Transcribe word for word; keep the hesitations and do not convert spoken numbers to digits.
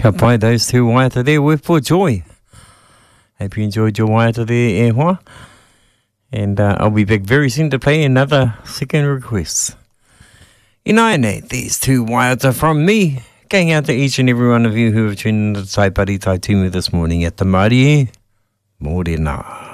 Ka pai those two waiata there with for joy. Hope you enjoyed your waiata there, e hoa. And uh, I'll be back very soon to play another second request. Inaine, these two waiata from me. Going out to each and every one of you who have tuned in to Tai Pari Tai Tumu this morning at the Māori. Morena.